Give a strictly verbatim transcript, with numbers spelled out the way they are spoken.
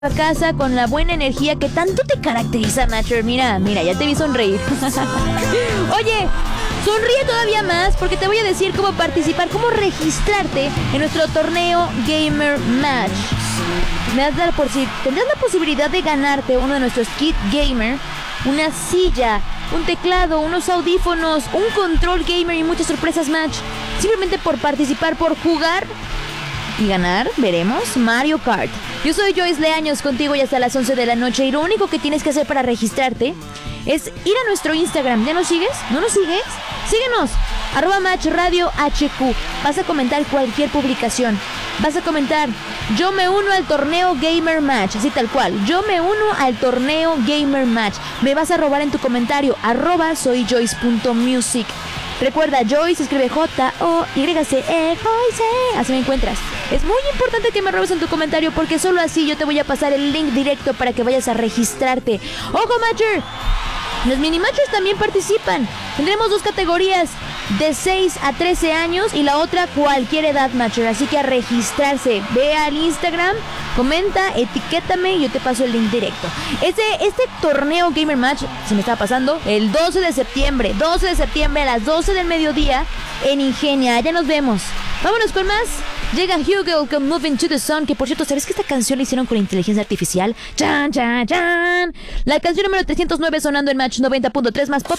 a casa con la buena energía que tanto te caracteriza, Matcher. Mira, mira, ya te vi sonreír. Oye, sonríe todavía más porque te voy a decir cómo participar, cómo registrarte en nuestro torneo Gamer Match. Me das la posi- tendrás la posibilidad de ganarte uno de nuestros kit gamer, una silla, un teclado, unos audífonos, un control gamer y muchas sorpresas, Match. Simplemente por participar, por jugar y ganar, veremos, Mario Kart. Yo soy Joyce Leaños, contigo y hasta las once de la noche. Y lo único que tienes que hacer para registrarte es ir a nuestro Instagram. ¿Ya nos sigues? ¿No nos sigues? Síguenos, arroba Match Radio H Q. Vas a comentar cualquier publicación. Vas a comentar, yo me uno al torneo Gamer Match. Así tal cual, yo me uno al torneo Gamer Match. Me vas a robar en tu comentario, arroba soyjoyce.music. Recuerda, Joyce se escribe J O Y C E, Joyce. Así me encuentras. Es muy importante que me robes en tu comentario porque solo así yo te voy a pasar el link directo para que vayas a registrarte. ¡Ojo, Matcher! Los mini-matchers también participan. Tendremos dos categorías, de seis a trece años y la otra cualquier edad, Matcher. Así que a registrarse. Ve al Instagram, comenta, etiquétame y yo te paso el link directo. Este, este torneo Gamer Match se me estaba pasando el doce de septiembre. doce de septiembre a las doce del mediodía en Ingenia. Ya nos vemos. Vámonos con más. Llega Hugo con Moving to the Sun, que por cierto, ¿sabes que esta canción la hicieron con inteligencia artificial? ¡Chan, chan, chan! La canción número trescientos nueve sonando en Match noventa punto tres más pop.